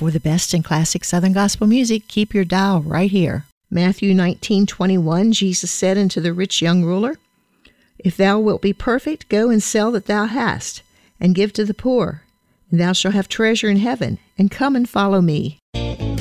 For the best in classic Southern gospel music, keep your dial right here. Matthew 19:21, Jesus said unto the rich young ruler, If thou wilt be perfect, go and sell that thou hast, and give to the poor, and thou shalt have treasure in heaven, and come and follow me.